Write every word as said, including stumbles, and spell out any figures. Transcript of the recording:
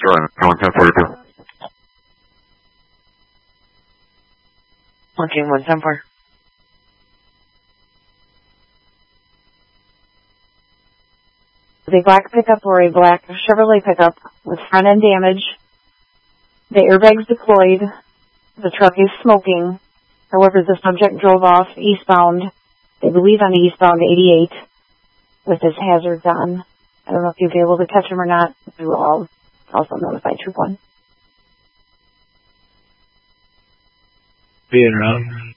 driving. one ten forty-two. Okay, one ten four. The black pickup or a black Chevrolet pickup with front end damage. The airbags deployed. The truck is smoking. However, the subject drove off eastbound, they believe on eastbound eighty-eight, with his hazards on. I don't know if you'll be able to catch him or not. We will all also notify Troop one. Being around.